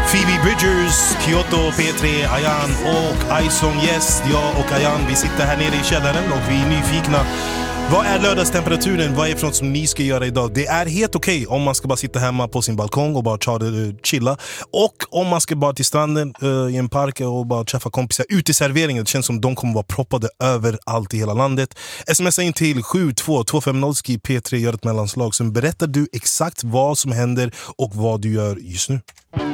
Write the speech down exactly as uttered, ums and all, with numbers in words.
Phoebe Bridgers, Kyoto, P tre, Ayan och Ison. Yes, jag och Ayan, vi sitter här nere i källaren och vi är nyfikna. Vad är lördagstemperaturen? Vad är det för något som ni ska göra idag? Det är helt okej okay om man ska bara sitta hemma på sin balkong och bara chilla. Och om man ska bara till stranden uh, i en park och bara träffa kompisar ut i serveringen. Det känns som de kommer vara proppade överallt i hela landet. Smsa in till sju två två fem noll ski P tre gör ett mellanslag. Sen berättar du exakt vad som händer och vad du gör just nu.